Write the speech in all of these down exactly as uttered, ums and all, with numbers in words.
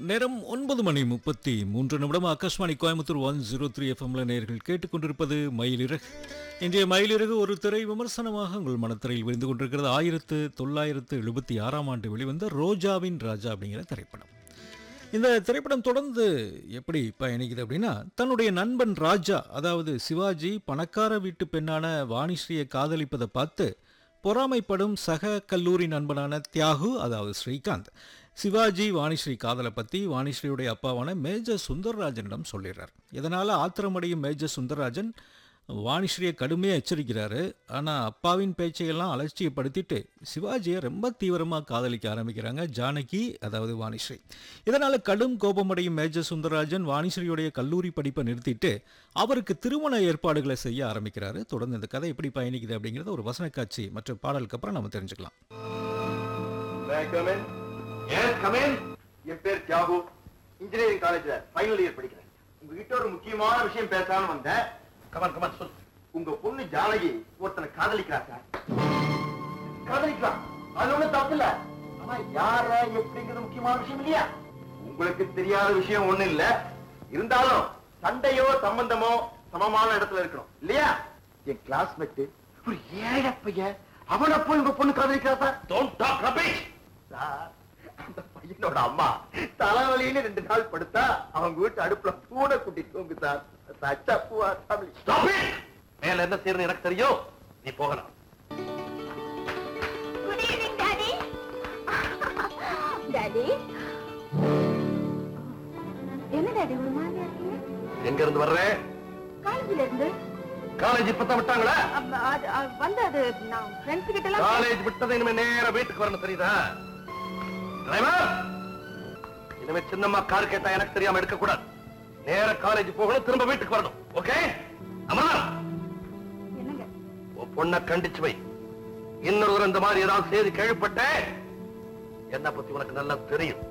நேரம் ஒன்பது மணி முப்பத்தி மூன்று நிமிடம். Akashvani Coimbatore one zero three எஃப்எம்ல நேயர்கள் கேட்டுக்கொண்டிருப்பது மயிலிறகு. இன்றைய மயிலிறகு ஒரு திரை விமர்சனமாக உங்கள் மனத்திரையில் விழுந்து கொண்டிருக்கிறது. ஆயிரத்து தொள்ளாயிரத்து எழுபத்தி ஆறாம் ஆண்டு வெளிவந்த ரோஜாவின் ராஜா அப்படிங்கிற திரைப்படம். இந்த திரைப்படம் தொடர்ந்து எப்படி பயணிக்குது அப்படின்னா, தன்னுடைய நண்பன் ராஜா, அதாவது சிவாஜி, பணக்கார வீட்டு பெண்ணான வாணிஸ்ரீயை காதலிப்பதை பார்த்து பொறாமைப்படும் சக கல்லூரி நண்பனான தியாகு, அதாவது ஸ்ரீகாந்த், சிவாஜி வாணிஸ்ரீ காதலை பற்றி வாணிஸ்ரீயுடைய அப்பாவான மேஜர் சுந்தரராஜனிடம் சொல்லிடுறார். இதனால் ஆத்திரமடையும் மேஜர் சுந்தரராஜன் வாணிஸ்ரீயை கடுமையாக எச்சரிக்கிறாரு. ஆனால் அப்பாவின் பேச்சையெல்லாம் அலட்சியப்படுத்திட்டு சிவாஜியை ரொம்ப தீவிரமாக காதலிக்க ஆரம்பிக்கிறாங்க ஜானகி, அதாவது வாணிஸ்ரீ. இதனால் கடும் கோபமடையும் மேஜர் சுந்தரராஜன் வாணிஸ்ரீயுடைய கல்லூரி படிப்பை நிறுத்திட்டு அவருக்கு திருமண ஏற்பாடுகளை செய்ய ஆரம்பிக்கிறாரு. தொடர்ந்து இந்த கதை எப்படி பயணிக்குது அப்படிங்கிறத ஒரு வசன காட்சி மற்றும் பாடலுக்கு அப்புறம் நம்ம தெரிஞ்சுக்கலாம். என் பேர் தியாகு, இன்ஜினியரிங் காலேஜ்ல ஃபைனல் இயர் படிக்கிறேன். உங்ககிட்ட ஒரு முக்கியமான விஷயம் பேசலாம்னு வந்தேன். கமான் கமான் சொல். உங்க பொண்ணு ஜானகி ஒருத்தனை காதலிக்கிறா சார். காதலிக்கலாம், அது ஒண்ணும் தப்பு இல்ல. ஆனா யார எப்படிங்கிறது முக்கியமான விஷயம் இல்லையா? உங்களுக்கு தெரியாத விஷயம் ஒண்ணு இல்ல. இருந்தாலும் சண்டையோ சம்பந்தமோ சமமான இடத்துல இருக்கணும் இல்லையா? என் கிளாஸ்மேட் ஒரு ஏழை பையன், அவனை போய் உங்க பொண்ணு காதலிக்கிறா sir. Don't talk rubbish sir. அந்த பையனோட அம்மா தலைவலின்னு ரெண்டு நாள் படுத்தா அவங்க வீட்டு அடுப்புல பூனை குட்டி தூங்கு சார். மேல என்ன செய்யறது எனக்கு தெரியும், நீ போகலாம். Good evening daddy. டாடி என்ன டாடி ஒரு மாதிரியா இருக்கீங்க? எங்க இருந்து வர்றேன்? காலேஜ்ல இருந்து. காலேஜ் இப்பதான் விட்டாங்களா? வந்து அது நான் ஃப்ரெண்ட்ஸ் கிட்ட எல்லாம். காலேஜ் விட்டதை இனிமே நேரா வீட்டுக்கு வரணும், தெரியுதா? டிரைவர், இனிமே சின்னம்மா கார் கேட்டா எனக்கு தெரியாம எடுக்க கூடாது. நேர காலேஜ் போகணும், திரும்ப வீட்டுக்கு வரணும். ஓகே? அமரா, என்னங்க உன் பொண்ணை கண்டிச்சு வை. இன்னொரு இந்த மாதிரி ஏதாவது செய்தி கேள்விப்பட்ட என்ன பத்தி உனக்கு நல்லா தெரியும்.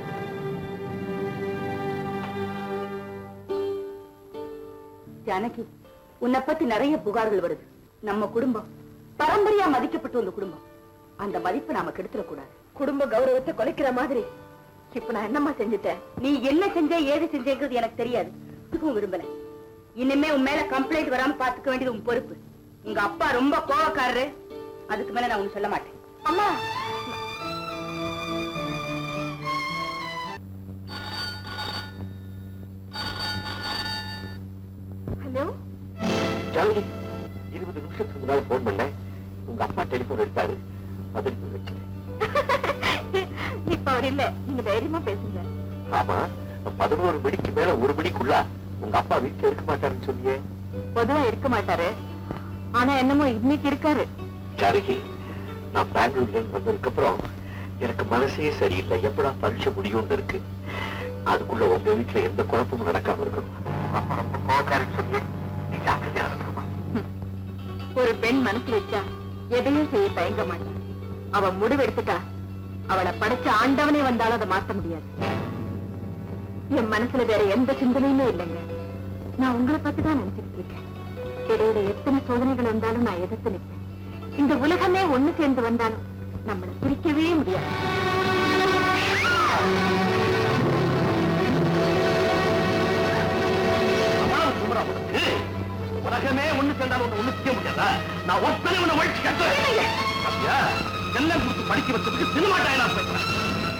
ஜானகி, உன்னை பத்தி நிறைய புகார்கள் வருது. நம்ம குடும்பம் பரம்பரையா மதிக்கப்பட்டு வந்த குடும்பம். அந்த மதிப்பை நாம கெடுத்துடக்கூடாது. குடும்ப கௌரவத்தை குலைக்கிற மாதிரி இப்ப நான் என்னம்மா செஞ்சுட்டேன்? நீ என்ன செஞ்ச ஏது செஞ்சேங்கிறது எனக்கு தெரியாது. இதுக்கும் விரும்பல. இனிமே உன் மேல கம்ப்ளைண்ட் வராம பாத்துக்க வேண்டியது உன் பொறுப்பு. உங்க அப்பா ரொம்ப கோவக்காரரு. அதுக்கு மேல நான் ஒண்ணு சொல்ல மாட்டேன். அம்மா, ஹலோ. ஜானகி, இருபது நிமிஷத்துக்கு முன்னாடி போன் பண்ண உங்க அப்பா டெலிபோன் எடுத்தாரு. பதில் வச்சு இப்ப அவர் இல்ல, நீங்க தைரியமா பேசுங்க. ஆமா, பதினோரு மணிக்கு மேல ஒரு மணிக்குள்ள உங்க அப்பா வீட்டுல இருக்க மாட்டாருன்னு சொன்னியே. பொதுவா இருக்க மாட்டாரு, ஆனா என்னமோ இன்னைக்கு இருக்காரு. ஜானகி, நான் பெங்களூர்ல இருந்து வந்ததுக்கு அப்புறம் எனக்கு மனசே சரியில்லை. எப்படா பரீட்சை முடியும்னு இருக்கு. அதுக்குள்ள உங்க வீட்டுல எந்த குழப்பமும் நடக்காம இருக்கணும். அப்பா ரொம்ப கோவக்காரன்னு சொன்னியே, நீ ஜாக்கிரதையா இருக்கணுமா? ஒரு பெண் மனசு வச்சா எதையும் செய்ய தயங்க மாட்டான். அவ முடிவெடுத்துட்டா அவளை படைச்ச ஆண்டவனே வந்தாலும் அதை மாற்ற முடியாது. என் மனசுல வேற எந்த சிந்தனையுமே இல்லைங்க. நான் உங்களை பத்தி தான் நினைச்சிட்டு இருக்கேன். இடையில எத்தனை சோதனைகள் வந்தாலும் நான் எதிர்த்து நிற்பேன். இந்த உலகமே ஒண்ணு சேர்ந்து வந்தாலும் நம்மளை பிரிக்கவே முடியாது. உலகமே ஒண்ணு சேர்ந்தாலும் ஒண்ணு செய்ய முடியாதா? நான் ஒத்தனை ஒண்ணு வழிச்சு கட்டுறேன். எல்லாம் கொடுத்து படிக்க வச்சதுக்கு சினிமா டைலாக்